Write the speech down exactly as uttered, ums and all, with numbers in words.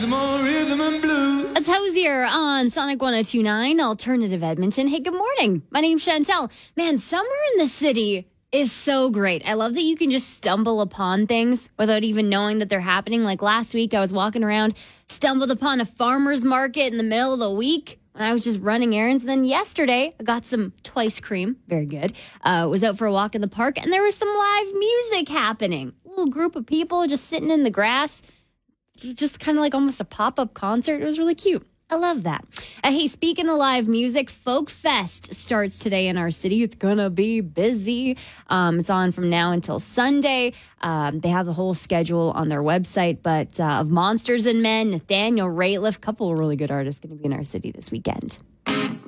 More rhythm and blues. It's Hosier on Sonic one oh two point nine, Alternative Edmonton. Hey, good morning. My name's Chantel. Man, summer in the city is so great. I love that you can just stumble upon things without even knowing that they're happening. Like last week, I was walking around, stumbled upon a farmer's market in the middle of the week when I was just running errands. Then yesterday, I got some Twice cream. Very good. Uh, was out for a walk in the park, and there was some live music happening. A little group of people just sitting in the grass. Just kind of like almost a pop-up concert. It was really cute. I love that. Uh, hey, speaking of live music, Folk Fest starts today in our city. It's going to be busy. Um, it's on from now until Sunday. Um, they have the whole schedule on their website. But uh, of Monsters and Men, Nathaniel Rateliff, a couple of really good artists going to be in our city this weekend.